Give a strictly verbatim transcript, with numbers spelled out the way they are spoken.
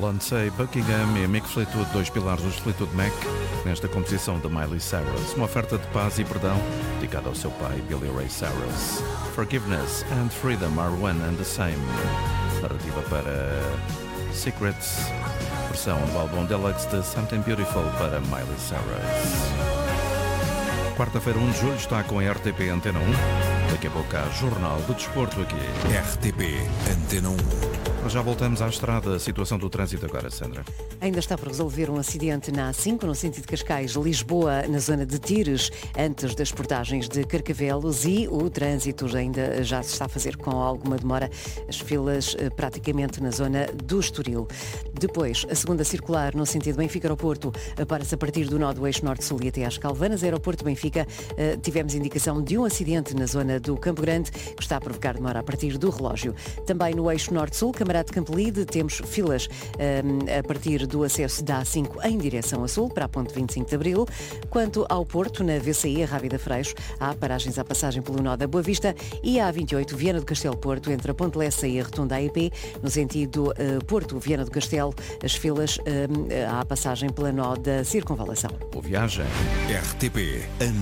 Beyoncé, Buckingham e Mick Fleetwood, dois pilares dos Fleetwood Mac, nesta composição de Miley Cyrus, uma oferta de paz e perdão dedicada ao seu pai, Billy Ray Cyrus. Forgiveness and freedom are one and the same. Narrativa para Secrets, versão do álbum Deluxe de Something Beautiful para Miley Cyrus. Quarta-feira, um de julho, está com a R T P Antena um. Daqui a pouco há Jornal do Desporto aqui. R T P Antena um. Já voltamos à estrada. A situação do trânsito agora, Sandra. Ainda está por resolver um acidente na A cinco, no sentido de Cascais-Lisboa, na zona de Tires, antes das portagens de Carcavelos, e o trânsito ainda já se está a fazer com alguma demora, as filas praticamente na zona do Estoril. Depois, a segunda circular, no sentido Benfica-Aeroporto, para-se a partir do nó do eixo norte-sul e até às Calvanas. Aeroporto Benfica, tivemos indicação de um acidente na zona do Campo Grande, que está a provocar demora a partir do relógio. Também no eixo norte-sul, Camarate de Campolide, temos filas um, a partir do acesso da A cinco em direção a sul, para a ponte vinte e cinco de Abril. Quanto ao Porto, na V C I, a Rábida Freixo, há paragens à passagem pelo nó da Boa Vista, e a A vinte e oito, Viana do Castelo Porto, entre a Ponte Lessa e a Rotunda A E P, no sentido uh, Porto, Viana do Castelo, as filas, uh, há passagem pela nó da Circunvalação. Boa viagem. R T P